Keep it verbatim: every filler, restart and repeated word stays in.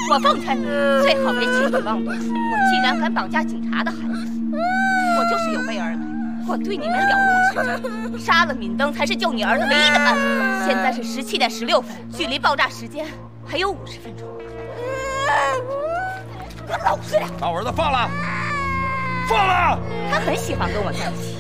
我奉劝你最好别轻举妄动。我既然敢绑架警察的孩子，我就是有备而来。我对你们了如指掌，杀了敏登才是救你儿子唯一的办法。现在是十七点十六分，距离爆炸时间还有五十分钟。给我老实点！ 把我儿子放了，放了！ 他很喜欢跟我在一起。